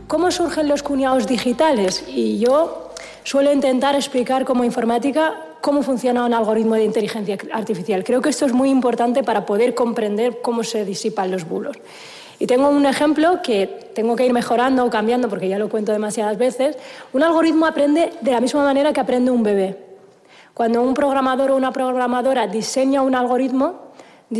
¿Cómo surgen los cuñados digitales? Y yo suelo intentar explicar como informática cómo funciona un algoritmo de inteligencia artificial. Creo que esto es muy importante para poder comprender cómo se disipan los bulos. Y tengo un ejemplo que tengo que ir mejorando o cambiando porque ya lo cuento demasiadas veces. Un algoritmo aprende de la misma manera que aprende un bebé. Cuando un programador o una programadora diseña un algoritmo,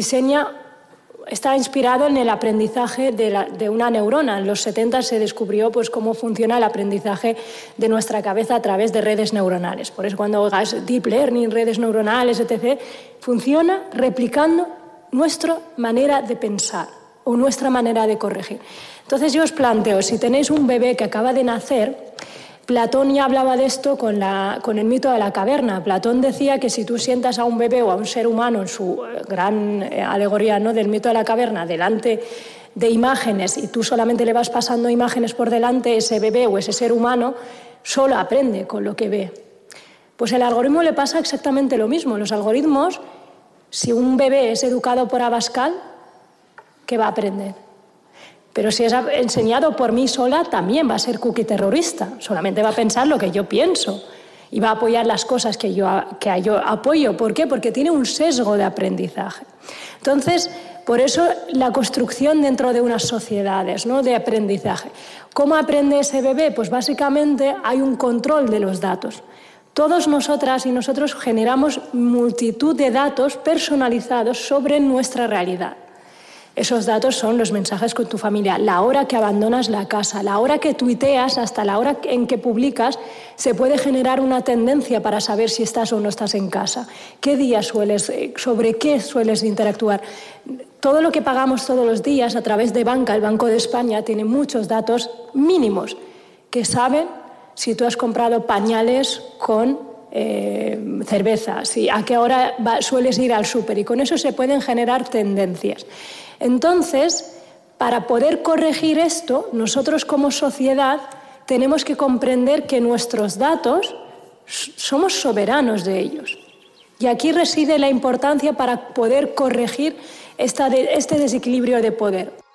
está inspirado en el aprendizaje de una neurona. En los 70 se descubrió cómo funciona el aprendizaje de nuestra cabeza a través de redes neuronales. Por eso cuando oigas deep learning, redes neuronales, etc., funciona replicando nuestra manera de pensar o nuestra manera de corregir. Entonces yo os planteo, si tenéis un bebé que acaba de nacer, Platón ya hablaba de esto con el mito de la caverna. Platón decía que si tú sientas a un bebé o a un ser humano en su gran alegoría, ¿no?, del mito de la caverna delante de imágenes y tú solamente le vas pasando imágenes por delante, ese bebé o ese ser humano solo aprende con lo que ve. Pues el algoritmo le pasa exactamente lo mismo. Los algoritmos, si un bebé es educado por Abascal, ¿qué va a aprender? Pero si es enseñado por mí sola, también va a ser cookie terrorista. Solamente va a pensar lo que yo pienso y va a apoyar las cosas que yo apoyo. ¿Por qué? Porque tiene un sesgo de aprendizaje. Entonces, por eso la construcción dentro de unas sociedades, ¿no?, de aprendizaje. ¿Cómo aprende ese bebé? Pues básicamente hay un control de los datos. Todos nosotras y nosotros generamos multitud de datos personalizados sobre nuestra realidad. Esos datos son los mensajes con tu familia, la hora que abandonas la casa, la hora que tuiteas, hasta la hora en que publicas, se puede generar una tendencia para saber si estás o no estás en casa. ¿Qué día sobre qué sueles interactuar? Todo lo que pagamos todos los días a través de banca, el Banco de España tiene muchos datos mínimos que saben si tú has comprado pañales con cerveza, a qué hora sueles ir al súper, y con eso se pueden generar tendencias. Entonces, para poder corregir esto, nosotros como sociedad tenemos que comprender que nuestros datos somos soberanos de ellos. Y aquí reside la importancia para poder corregir este desequilibrio de poder.